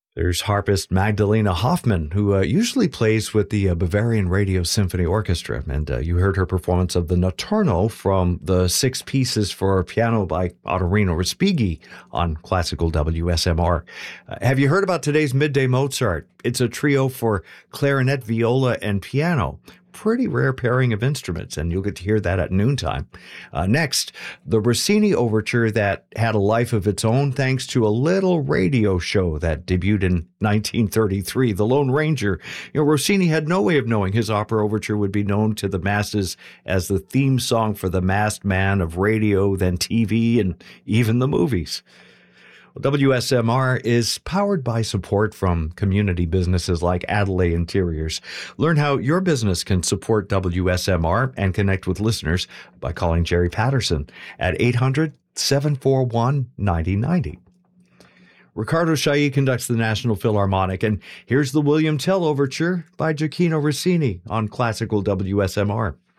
There's harpist Magdalena Hoffman, who usually plays with the Bavarian Radio Symphony Orchestra. And you heard her performance of the Notturno from the Six Pieces for Piano by Ottorino Respighi on classical WSMR. Have you heard about today's Midday Mozart? It's a trio for clarinet, viola, and piano. Pretty rare pairing of instruments, and you'll get to hear that at noontime. Next, the Rossini Overture that had a life of its own thanks to a little radio show that debuted in 1933, The Lone Ranger. Rossini had no way of knowing his opera overture would be known to the masses as the theme song for the masked man of radio, then TV, and even the movies. WSMR is powered by support from community businesses like Adelaide Interiors. Learn how your business can support WSMR and connect with listeners by calling Jerry Patterson at 800-741-9090. Riccardo Chailly conducts the National Philharmonic, and here's the William Tell Overture by Gioacchino Rossini on classical WSMR.